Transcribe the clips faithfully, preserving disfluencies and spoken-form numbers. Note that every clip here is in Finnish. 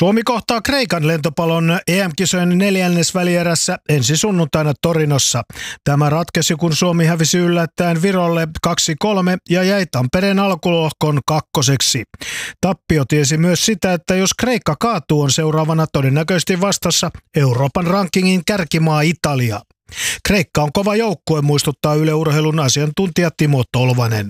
Suomi kohtaa Kreikan lentopallon E M-kisojen neljännesvälierässä ensi sunnuntaina Torinossa. Tämä ratkesi, kun Suomi hävisi yllättäen Virolle kaksi kolme ja jäi Tampereen alkulohkon kakkoseksi. Tappio tiesi myös sitä, että jos Kreikka kaatuu, on seuraavana todennäköisesti vastassa Euroopan rankingin kärkimaa Italia. Kreikka on kova joukkue, muistuttaa Yle Urheilun asiantuntija Timo Tolvanen.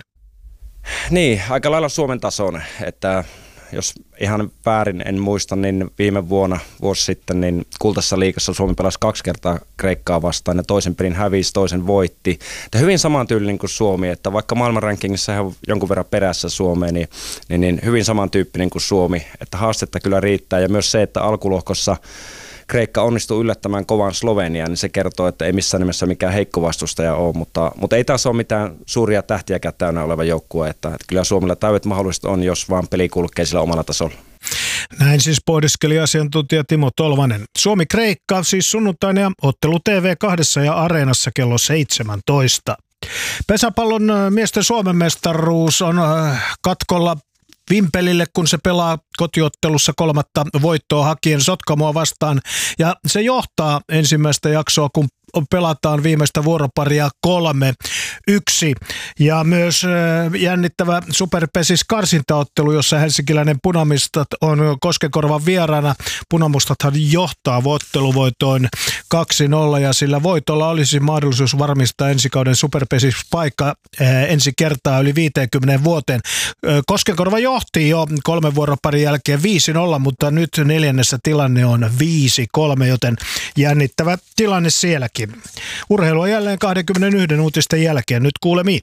Niin, aika lailla Suomen tasoinen, että jos ihan väärin en muista, niin viime vuonna, vuosi sitten, niin Kultaisessa liigassa Suomi pelasi kaksi kertaa Kreikkaa vastaan ja toisen pelin hävisi, toisen voitti. Että hyvin samantyylinen kuin Suomi, että vaikka maailmanrankingissa on jonkun verran perässä Suomeen, niin, niin, niin hyvin samantyyppinen kuin Suomi, että haastetta kyllä riittää ja myös se, että alkulohkossa Kreikka onnistuu yllättämään kovan Slovenian, niin se kertoo, että ei missään nimessä mikään heikko vastustaja ole, mutta, mutta ei taas ole mitään suuria tähtiäkään täynnä oleva joukkue, että, että kyllä Suomella täydet mahdollisuudet on, jos vaan peli kulkee sillä omalla tasolla. Näin siis pohdiskeli asiantuntija Timo Tolvanen. Suomi-Kreikka siis sunnuntaina ja ottelu T V kaksi ja Areenassa kello seitsemäntoista. Pesäpallon miesten Suomen mestaruus on katkolla Vimpelille, kun se pelaa kotiottelussa kolmatta voittoa hakien Sotkamoa vastaan. Ja se johtaa ensimmäistä jaksoa, kun pelataan viimeistä vuoroparia kolme yksi. Ja myös jännittävä Superpesis karsintaottelu, jossa helsinkiläinen Punamustat on Koskenkorvan vieraana. Punamustathan johtaa otteluvoitoin kaksi nolla ja sillä voitolla olisi mahdollisuus varmistaa ensi kauden Superpesis paikka ensi kertaa yli viiteenkymmeneen vuoteen. Koskenkorva johti jo kolmen vuoroparin jälkeen viisi nolla, mutta nyt neljännessä tilanne on viisi kolme, joten jännittävä tilanne sielläkin. Urheilua jälleen kaksikymmentäyksi uutisten jälkeen. Nyt kuulemiin.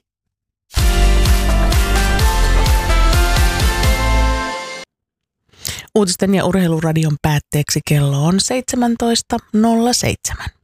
Uutisten ja urheiluradion päätteeksi kello on seitsemäntoista nolla seitsemän.